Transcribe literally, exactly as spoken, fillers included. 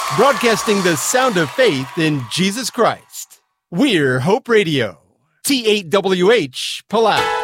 Broadcasting the sound of faith in Jesus Christ. We're Hope Radio. T eight W H, Palau.